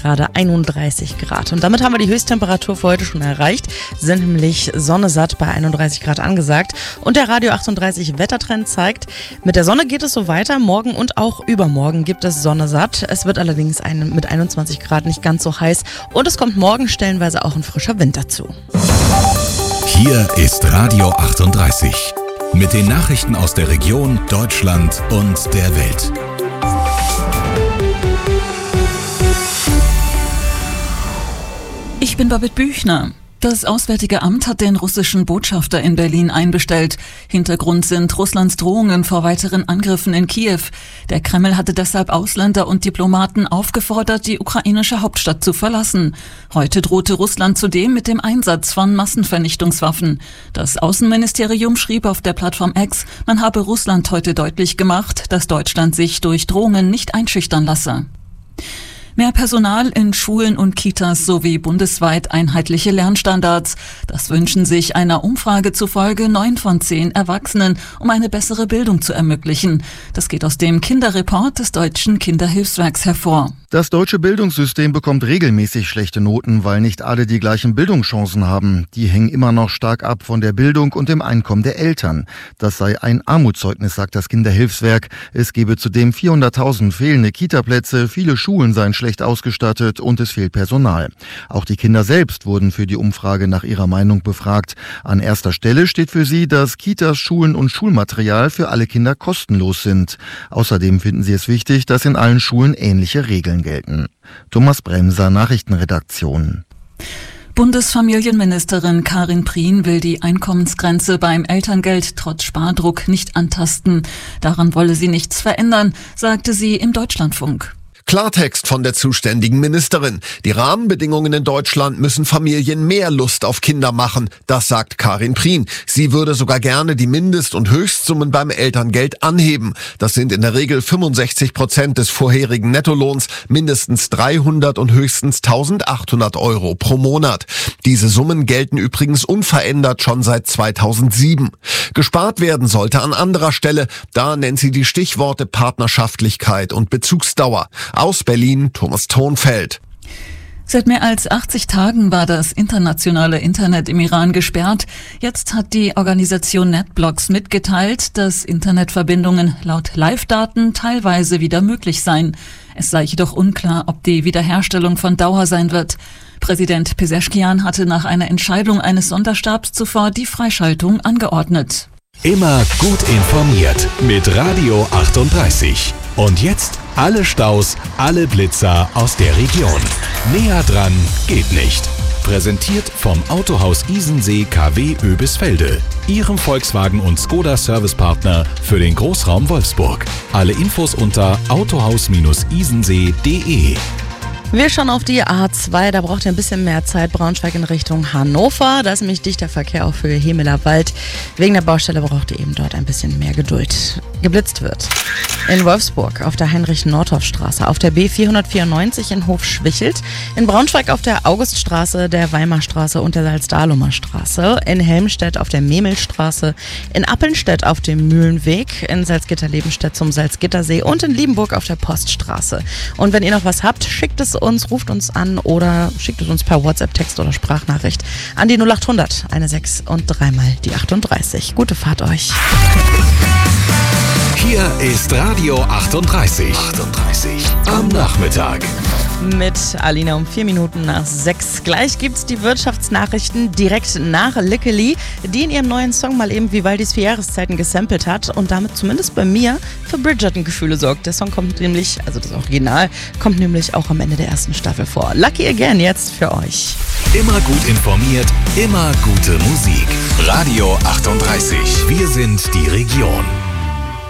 gerade 31 Grad. Und damit haben wir die Höchsttemperatur für heute schon erreicht, sind nämlich Sonne satt bei 31 Grad angesagt. Und der Radio 38 Wettertrend zeigt, mit der Sonne geht es so weiter. Morgen und auch übermorgen gibt es Sonne satt. Es wird allerdings mit 21 Grad nicht ganz so heiß. Und es kommt morgen stellenweise auch ein frischer Wind dazu. Hier ist Radio 38 mit den Nachrichten aus der Region, Deutschland und der Welt. Ich bin Babette Büchner. Das Auswärtige Amt hat den russischen Botschafter in Berlin einbestellt. Hintergrund sind Russlands Drohungen vor weiteren Angriffen in Kiew. Der Kreml hatte deshalb Ausländer und Diplomaten aufgefordert, die ukrainische Hauptstadt zu verlassen. Heute drohte Russland zudem mit dem Einsatz von Massenvernichtungswaffen. Das Außenministerium schrieb auf der Plattform X, man habe Russland heute deutlich gemacht, dass Deutschland sich durch Drohungen nicht einschüchtern lasse. Mehr Personal in Schulen und Kitas sowie bundesweit einheitliche Lernstandards. Das wünschen sich einer Umfrage zufolge 9 von 10 Erwachsenen, um eine bessere Bildung zu ermöglichen. Das geht aus dem Kinderreport des Deutschen Kinderhilfswerks hervor. Das deutsche Bildungssystem bekommt regelmäßig schlechte Noten, weil nicht alle die gleichen Bildungschancen haben. Die hängen immer noch stark ab von der Bildung und dem Einkommen der Eltern. Das sei ein Armutszeugnis, sagt das Kinderhilfswerk. Es gebe zudem 400.000 fehlende Kitaplätze, viele Schulen seien schlecht ausgestattet und es fehlt Personal. Auch die Kinder selbst wurden für die Umfrage nach ihrer Meinung befragt. An erster Stelle steht für sie, dass Kitas, Schulen und Schulmaterial für alle Kinder kostenlos sind. Außerdem finden sie es wichtig, dass in allen Schulen ähnliche Regeln gelten. Thomas Bremser, Nachrichtenredaktion. Bundesfamilienministerin Karin Prien will die Einkommensgrenze beim Elterngeld trotz Spardruck nicht antasten. Daran wolle sie nichts verändern, sagte sie im Deutschlandfunk. Klartext von der zuständigen Ministerin. Die Rahmenbedingungen in Deutschland müssen Familien mehr Lust auf Kinder machen. Das sagt Karin Prien. Sie würde sogar gerne die Mindest- und Höchstsummen beim Elterngeld anheben. Das sind in der Regel 65% des vorherigen Nettolohns, mindestens 300 und höchstens 1.800 Euro pro Monat. Diese Summen gelten übrigens unverändert schon seit 2007. Gespart werden sollte an anderer Stelle. Da nennt sie die Stichworte Partnerschaftlichkeit und Bezugsdauer. Aus Berlin, Thomas Thonfeld. Seit mehr als 80 Tagen war das internationale Internet im Iran gesperrt. Jetzt hat die Organisation NetBlocks mitgeteilt, dass Internetverbindungen laut Live-Daten teilweise wieder möglich seien. Es sei jedoch unklar, ob die Wiederherstellung von Dauer sein wird. Präsident Pezeshkian hatte nach einer Entscheidung eines Sonderstabs zuvor die Freischaltung angeordnet. Immer gut informiert mit Radio 38. Und jetzt alle Staus, alle Blitzer aus der Region. Näher dran geht nicht. Präsentiert vom Autohaus Isensee KW Oebisfelde. Ihrem Volkswagen- und Skoda-Servicepartner für den Großraum Wolfsburg. Alle Infos unter autohaus-isensee.de. Wir schauen auf die A2, da braucht ihr ein bisschen mehr Zeit. Braunschweig in Richtung Hannover, da ist nämlich dichter Verkehr auch für Hemeler Wald. Wegen der Baustelle braucht ihr eben dort ein bisschen mehr Geduld. Geblitzt wird in Wolfsburg auf der Heinrich-Nordhoff-Straße, auf der B494 in Hofschwichelt, in Braunschweig auf der Auguststraße, der Weimarstraße und der Salzdahlumer Straße, in Helmstedt auf der Memelstraße, in Appelnstedt auf dem Mühlenweg, in Salzgitter-Lebenstedt zum Salzgittersee und in Liebenburg auf der Poststraße. Und wenn ihr noch was habt, schickt es uns, ruft uns an oder schickt es uns per WhatsApp, Text oder Sprachnachricht an die 0800 16 und dreimal die 38. Gute Fahrt euch. Hier ist Radio 38. Am Nachmittag. Mit Alina um 4 Minuten nach 6. Gleich gibt's die Wirtschaftsnachrichten direkt nach Lickeli, die in ihrem neuen Song mal eben Vivaldis 4 Jahreszeiten gesampelt hat und damit zumindest bei mir für Bridgerton-Gefühle sorgt. Der Song kommt nämlich, also das Original, kommt nämlich auch am Ende der ersten Staffel vor. Lucky Again jetzt für euch. Immer gut informiert, immer gute Musik. Radio 38. Wir sind die Region.